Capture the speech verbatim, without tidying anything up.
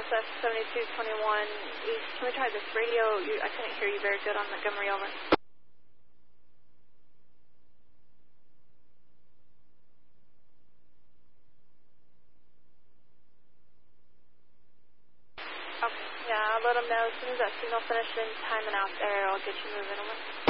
S seventy-two twenty-one East. Can we try this radio? You, I couldn't hear you very good on Montgomery, over. Okay, yeah, I'll let them know as soon as that signal finishes, timing out there, I'll get you moving, over.